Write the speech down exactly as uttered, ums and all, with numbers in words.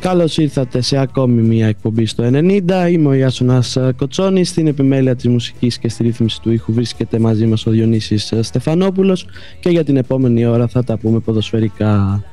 Καλώς ήρθατε σε ακόμη μια εκπομπή στο ενενήντα. Είμαι ο Ιάσονας Κοτσόνης. Στην επιμέλεια της μουσικής και στη ρύθμιση του ήχου βρίσκεται μαζί μας ο Διονύσης Στεφανόπουλος και για την επόμενη ώρα θα τα πούμε ποδοσφαιρικά.